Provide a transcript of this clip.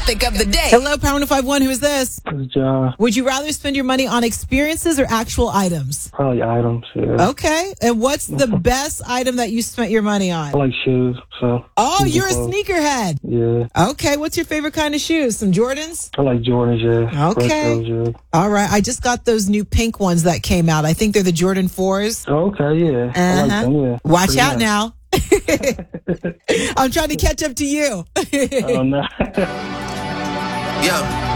topic of the day. Hello, Power 105.1. Who is this? This is John. Would you rather spend your money on experiences or actual items? Probably items, yeah. Okay. And what's the best item that you spent your money on? I like shoes, so. Oh, shoes you're a and clothes. sneakerhead. Yeah. Okay. What's your favorite kind of shoes? Some Jordans? I like Jordans, yeah. Okay. Retros, yeah. All right. I just got those new pink ones that came out. I think they're the Jordan 4s. Oh, okay, yeah. I like them, yeah. Watch Pretty out nice. now. I'm trying to catch up to you. Oh, no. Yo.